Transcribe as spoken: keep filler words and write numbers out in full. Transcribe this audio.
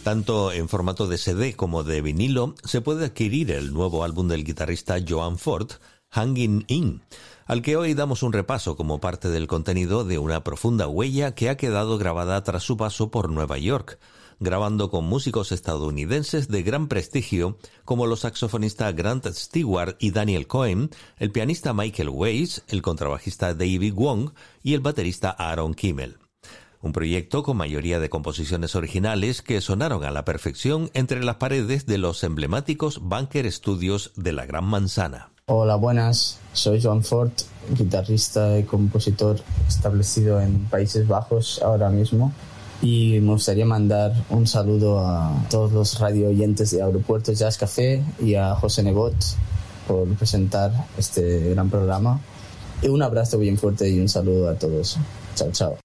Tanto en formato de C D como de vinilo se puede adquirir el nuevo álbum del guitarrista Joan Ford, Hanging In, al que hoy damos un repaso como parte del contenido de una profunda huella que ha quedado grabada tras su paso por Nueva York, grabando con músicos estadounidenses de gran prestigio como los saxofonistas Grant Stewart y Daniel Cohen, el pianista Michael Weiss, el contrabajista David Wong y el baterista Aaron Kimmel. Un proyecto con mayoría de composiciones originales que sonaron a la perfección entre las paredes de los emblemáticos Bunker Studios de la Gran Manzana. Hola, buenas. Soy Joan Ford, guitarrista y compositor establecido en Países Bajos ahora mismo. Y me gustaría mandar un saludo a todos los radio oyentes de Aeropuerto Jazz Café y a José Nebot por presentar este gran programa. Y un abrazo bien fuerte y un saludo a todos. Chao, chao.